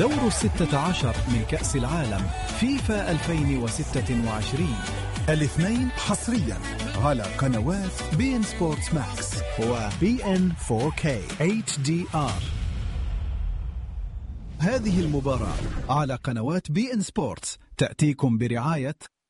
دور 16 من كأس العالم فيفا 2026 الاثنين حصريا على قنوات بي إن سبورتس ماكس وبي إن 4K HDR. هذه المباراة على قنوات بي إن سبورتس تأتيكم برعاية